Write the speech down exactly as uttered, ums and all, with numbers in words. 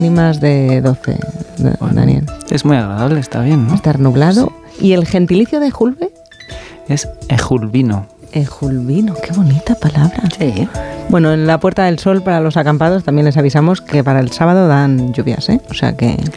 Mínimas de doce, Bueno, Daniel. es muy agradable, está bien, ¿no? Estar nublado. Sí. ¿Y el gentilicio de Julbe? Es ejulvino. Ejulvino, qué bonita palabra. Sí. Bueno, en la Puerta del Sol para los acampados también les avisamos que para el sábado dan lluvias, ¿eh? O sea que...